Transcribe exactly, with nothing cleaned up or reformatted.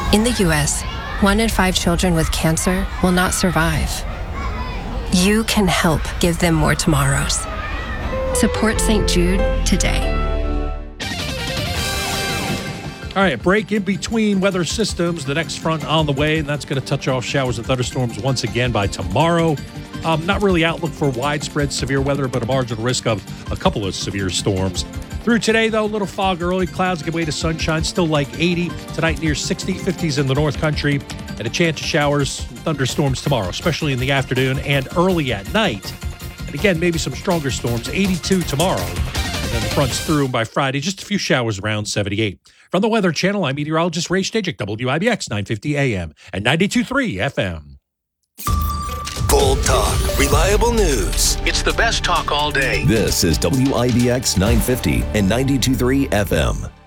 In the U S, one in five children with cancer will not survive. You can help give them more tomorrows. Support Saint Jude today. All right, a break in between weather systems. The next front on the way, and that's going to touch off showers and thunderstorms once again by tomorrow. Um, not really outlook for widespread severe weather, but a marginal risk of a couple of severe storms. Through today, though, a little fog early. Clouds give way to sunshine, still like eighty. Tonight, near sixty, fifties in the North Country. And a chance of showers and thunderstorms tomorrow, especially in the afternoon and early at night. And again, maybe some stronger storms, eighty-two tomorrow. And then the front's through by Friday, just a few showers around seventy-eight. From the Weather Channel, I'm meteorologist Ray Stajic, W I B X nine fifty A M and ninety-two point three F M. Bold talk, reliable news. It's the best talk all day. This is W I B X nine fifty and ninety-two point three F M.